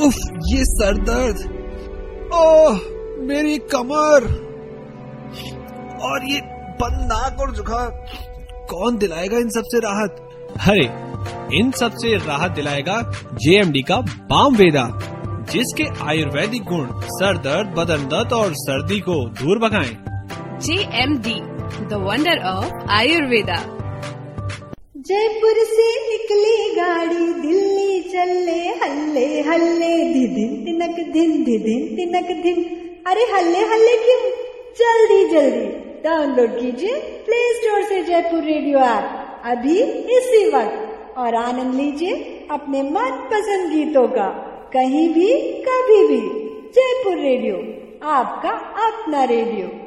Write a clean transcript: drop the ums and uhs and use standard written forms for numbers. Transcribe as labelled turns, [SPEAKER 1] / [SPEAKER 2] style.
[SPEAKER 1] उफ, ये सर दर्द, ओह मेरी कमर, और ये बंद नाक और जुकाम। कौन दिलाएगा इन सबसे राहत?
[SPEAKER 2] अरे इन सबसे राहत दिलाएगा JMD का बाम वेदा, जिसके आयुर्वेदिक गुण सर दर्द, बदन दर्द और सर्दी को दूर भगाएं।
[SPEAKER 3] JMD, the wonder of Ayurveda.
[SPEAKER 4] Jaipur से निकली गाड़ी, दिल्ली चले हल्ले हल्ले, धिदिन तिनक धिन, धिदिन तिनक धिन। अरे हल्ले हल्ले क्यों, जल्दी जल्दी डाउनलोड कीजिए प्ले स्टोर से जयपुर रेडियो ऐप अभी इसी वक्त, और आनंद लीजिए अपने मनपसंद गीतों का, कहीं भी कभी भी। जयपुर रेडियो, आपका अपना रेडियो।